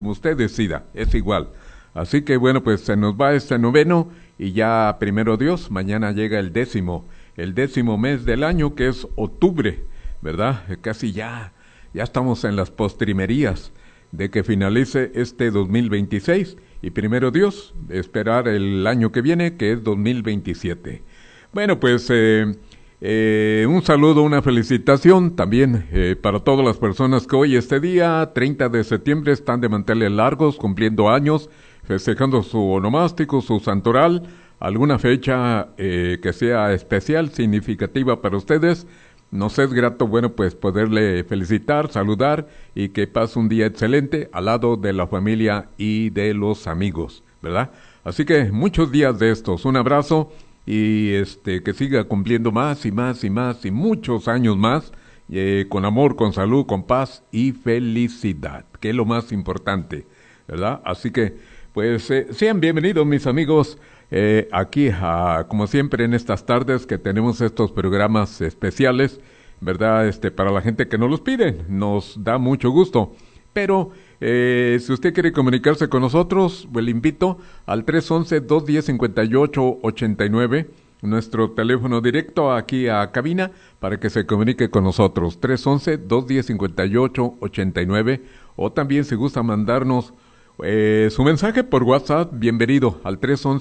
usted decida, es igual. Así que bueno, pues se nos va este noveno y ya primero Dios, mañana llega el décimo mes del año que es octubre, ¿verdad? Casi ya estamos en las postrimerías de que finalice este 2026 y primero Dios, esperar el año que viene que es 2027. Bueno, pues un saludo, una felicitación también para todas las personas que hoy, este día, 30 de septiembre, están de manteles largos, cumpliendo años, festejando su onomástico, su santoral, alguna fecha que sea especial, significativa para ustedes. Nos es grato, bueno, pues poderle felicitar, saludar y que pase un día excelente al lado de la familia y de los amigos, ¿verdad? Así que muchos días de estos, un abrazo y que siga cumpliendo más y más y más y muchos años más, con amor, con salud, con paz y felicidad, que es lo más importante, ¿verdad? Así que, pues, sean bienvenidos mis amigos aquí, como siempre en estas tardes que tenemos estos programas especiales, ¿verdad? Para la gente que nos los pide, nos da mucho gusto, pero si usted quiere comunicarse con nosotros, pues le invito al 311-210-5889, nuestro teléfono directo aquí a cabina, para que se comunique con nosotros, 311-210-5889, o también si gusta mandarnos su mensaje por WhatsApp, bienvenido al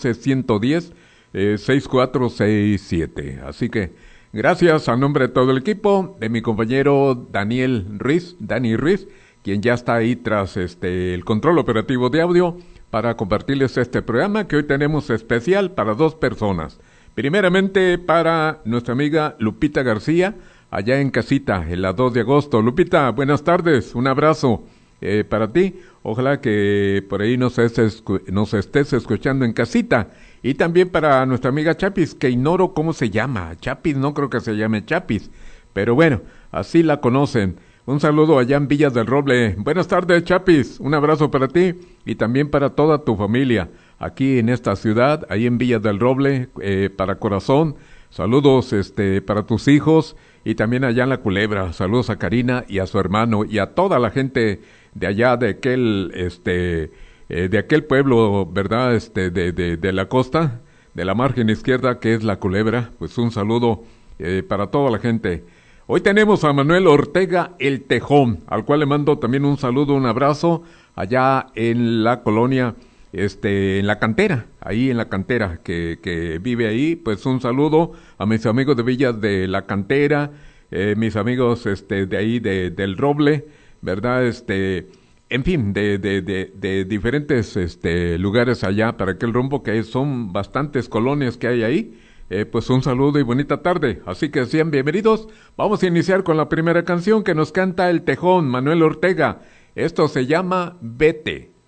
311-110-6467. Así que, gracias a nombre de todo el equipo, de mi compañero Dani Ruiz, quien ya está ahí tras el control operativo de audio para compartirles este programa que hoy tenemos especial para dos personas. Primeramente para nuestra amiga Lupita García, allá en casita, en la 2 de agosto. Lupita, buenas tardes, un abrazo para ti. Ojalá que por ahí nos estés escuchando en casita. Y también para nuestra amiga Chapis, que ignoro cómo se llama. Chapis, no creo que se llame Chapis, pero bueno, así la conocen. Un saludo allá en Villas del Roble. Buenas tardes, Chapis. Un abrazo para ti y también para toda tu familia aquí en esta ciudad, ahí en Villas del Roble, para Corazón. Saludos para tus hijos y también allá en La Culebra. Saludos a Karina y a su hermano y a toda la gente de allá de aquel pueblo, ¿verdad? De la costa, de la margen izquierda que es La Culebra. Pues un saludo para toda la gente. Hoy tenemos a Manuel Ortega el Tejón, al cual le mando también un saludo, un abrazo, allá en la colonia, en la cantera, ahí en la cantera, que vive ahí. Pues un saludo a mis amigos de Villas de la Cantera, mis amigos de ahí del Roble, ¿verdad? En fin, de diferentes lugares allá para aquel rumbo, que son bastantes colonias que hay ahí. Pues un saludo y bonita tarde, así que sean bienvenidos. Vamos a iniciar con la primera canción que nos canta el Tejón, Manuel Ortega. Esto se llama Vete.